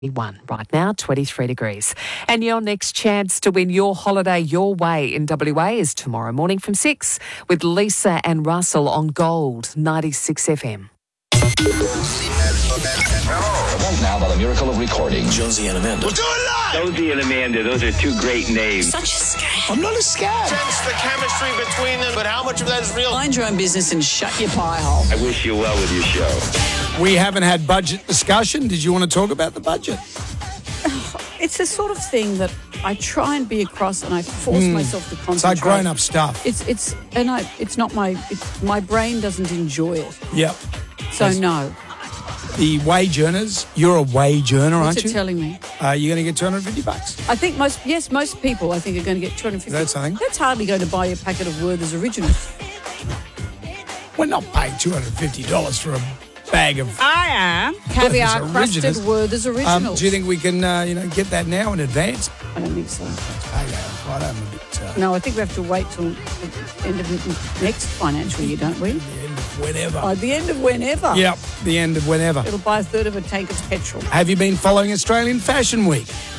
Right now, 23 degrees. And your next chance to win your holiday your way in WA is tomorrow morning from 6 with Lisa and Russell on Gold 96 FM. Now, by the miracle of recording, Josie and Amanda. We'll do it live! Josie and Amanda, those are two great names. Such a scam. I'm not a scab. Sense the chemistry between them, but how much of that is real? Mind your own business and shut your pie hole. I wish you well with your show. We haven't had budget discussion. Did you want to talk about the budget? It's the sort of thing that I try and be across, and I force myself to concentrate. It's like grown-up stuff. It's not my brain doesn't enjoy it. Yep. So no. The wage earners, you're a wage earner, aren't What's you? it telling me? You're going to get $250. I think most people I think are going to get $250. That's something. That's hardly going to buy you a packet of Werther's Originals. We're not paying $250 for a bag of I am. Caviar crusted Werther's Originals. do you think we can, get that now in advance? I don't think so. Okay, right, I'm a bit... No, I think we have to wait till the end of next financial year, don't we? the end of whenever. By the end of whenever. Yep, the end of whenever. It'll buy a third of a tank of petrol. Have you been following Australian Fashion Week?